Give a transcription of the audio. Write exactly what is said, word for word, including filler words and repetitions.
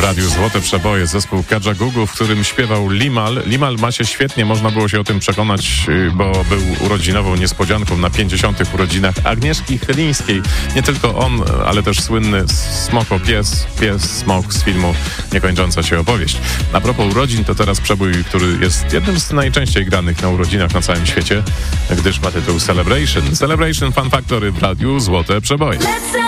radiu Złote Przeboje, zespół Kajagoogoo, w którym śpiewał Limal. Limal ma się świetnie, można było się o tym przekonać, bo był urodzinową niespodzianką na pięćdziesiątych urodzinach Agnieszki Chylińskiej. Nie tylko on, ale też słynny Smoko Pies, Pies Smok z filmu Niekończąca się opowieść. A propos urodzin, to teraz przebój, który jest jednym z najczęściej granych na urodzinach na całym świecie, gdyż ma tytuł Celebration. Celebration Fun Factory w radiu Złote Przeboje.